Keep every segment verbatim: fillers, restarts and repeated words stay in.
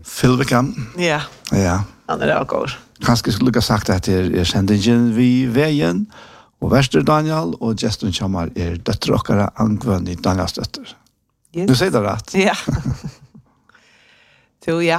Fylvikan. Ja. Ja. Han är det går. Kanske skulle jag sagt att det är sändningen vi vägen och Väster Daniel och Justin Chamar är döttråkare angående Daniels dötter. Yes. Du säger det rätt. Ja. Så ja.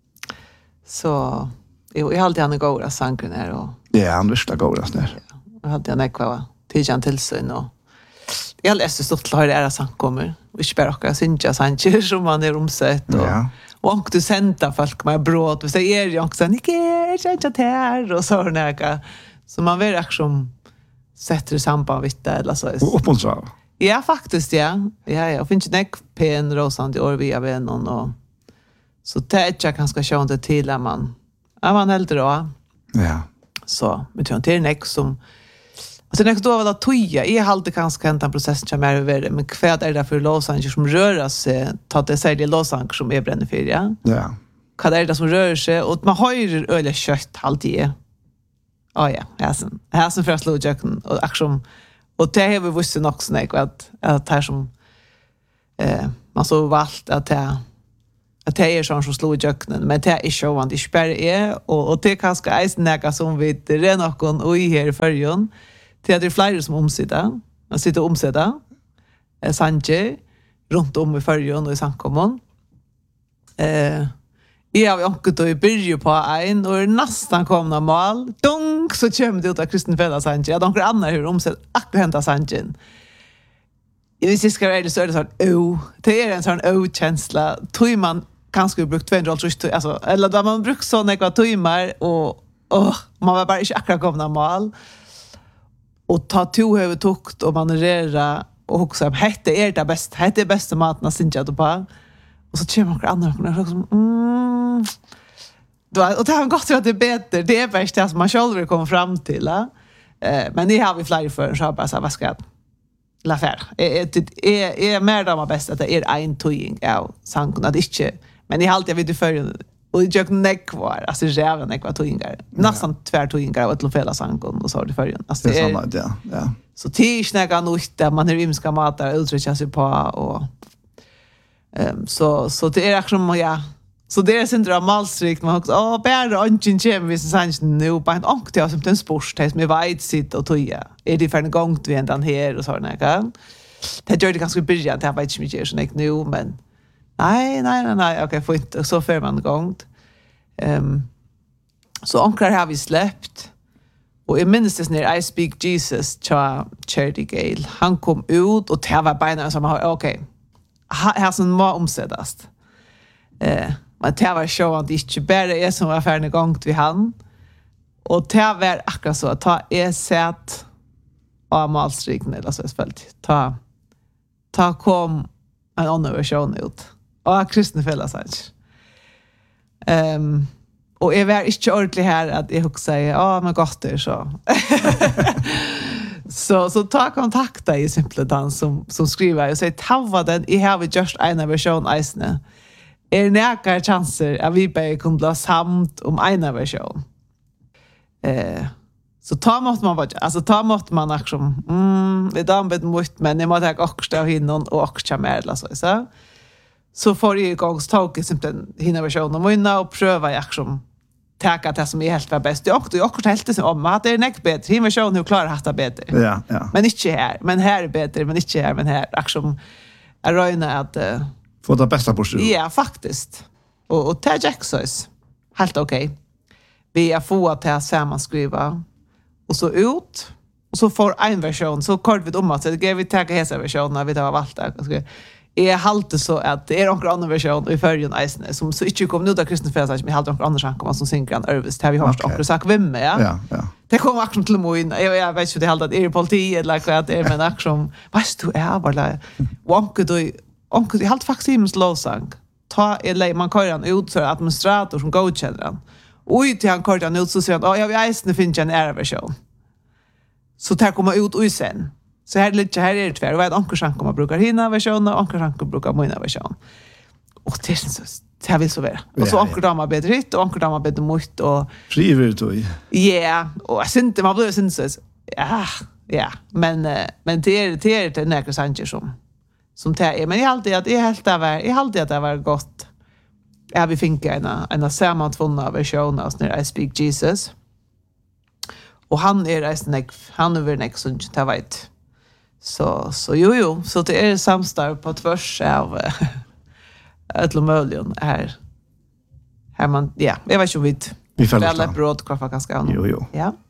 Så jo, jag hade han goda sanger där och ja, han visste goda där. Jag hade han ekva tidigare tillsyn och jag läste så att det är sånt kommer. Vi spelar också synja sanger som man är omsett och ja. Och om du sända folk med bröd och säger jag också Nick är inte här och så näka så man vill liksom sätter det samband vid det eller så. Och uppmuntra. Ja, faktiskt ja. Ja, ja, finns det pen rosan till Orvi av en och så det jag kanske ska det till att man är man helt då. Ja. Så men tror inte det som alltså nästa då var det toja. Jag hade kanske hänt en process som är över men kvad är det för låsanger som rör sig ta det sig det låsanger som är bränner för ja. Ja. Vad är det som rör sig och man har öle kött alltid. Ja ja, häsen. Häsen för att slå jacken och action och det har vi visst också när att att här som eh man så valt att det att det är sån som slår jacken men det är så vant det spär är och och det kanske är snäga som vi det är någon och i här förjon till att det är flera som omsitter. Man sitter omsitter. Eh Sanje runt om i förjon och i samkommun. Eh Jag har också då i början på en och nästan komna mål. Dunk så kommer det ut av Kristen Fälla Sanchez. Jag tänker andra hur omsett akkurat hämta Sanchez. Hvis jag ska vara så är det sån oh, det är en sån oh-känsla. Tror man kanske brukt tvåhundraåttio alltså eller då man brukt såna ekva timmar och åh, man var bara inte akkurat komna mål. Och ta to över tukt och manövrera och också hette är det bäst. Hette är bästa maten att synja på. Och så kommer några andra och liksom mm. Då och det har gått att det är bättre. Det är bäst det som man själv vill komma fram till. Eh men det har vi fler för så bara så vad ska la faire. Det är är mer då man bäst att det är en toing ja sank att inte men i allt jag vet du för och jag neck var alltså jävla neck var toingar. Nästan två toingar och ett lofela sank och så det för alltså det är samma ja ja. Så tisnaga nog där man är rimska matar uttrycka sig på och Um, så så det är liksom ja så det är sen dramalstrikt man också åh bära ungen chem vi sen nu på en onkel som den sporttest med vid sitt och toja är det för en gång vi ändan här och så där kan det gör det ganska början det har inte mycket så nu men nej nej nej nej okej får inte så för man gång ehm så onklar har vi släppt och i minst det när I speak Jesus cha Charity Gale han kom ut och det var bara som okej okay. Här som må omsättas. Eh, men det var så att det inte bara är som var färdig gång vi hann. Och det var akkurat så att ta är sett av malstriken eller så spelt. Ta ta kom en annan version ut. Och Kristen Fälla Sanchez. Ehm och är väl inte ordentligt här att jag också säger ja men gott det så. Så så ta kontakta i Simpledans som som skriver och säger tava den I have just en version isne. Är näka chanser att vi bara kan bli samt om en version. Eh så ta måste man bara alltså ta måste man liksom mm det är bättre mot men det måste jag också ha hinnon och också mer så så. Så får jag igång stalka simpelt hinna version och vinna och pröva jag liksom täcka det som är helt var bäst. Jag också jag också helt det om att det är näck bättre. Hinna version hur klarar hatta bättre. Ja, ja. Men inte här. Men här är bättre, men inte här, men här liksom är röjna att uh, få det bästa på sig. Ja, faktiskt. Och och ta Jacksons. Helt okej. Okay. Vi är få att ta sammanskriva och så ut och så får en version så kort vi om att det ger vi tagga hela versionen vi har valt det. Är halt så att det är några andra version i förrjun isne som så inte kommer nu där Kristen Fälla som halt några andra saker som synger en Örvis. Det har vi hört också sagt vem med ja. Ja, ja. Det kommer action till mig in. Jag jag vet inte det halt att är det politi eller vad det är men action. Vad du är bara wonka du onkel det halt faktiskt himms låsang. Ta eller man kör han ut så administrator som godkänner den. Oj till han kör han ut så säger han ja vi isne finns en error version. Så där kommer ut och sen så här lite här är det tvär. Och att onkel Sanko kommer brukar hinna version och onkel Sanko brukar mina version. Och det är så det har vi så vara. Och så onkel Dama bättre rätt och onkel Dama bättre mot och frivilligt då. Ja, och jag syns man blir syns så ja, ja, men men det är det är det näka Sanchez som som tar men jag alltid att det är helt där var jag alltid att det var gott Ja, vi fick en en sammantvunna version av när I Speak Jesus. Och han är resten jag han över nästa som jag vet. Så så jo jo, så det är samstarv på tvärs av Ötlomöljon här. Här man ja, jag vet ju vid vi fällar alla bröd kvar ganska. Jo jo. Ja.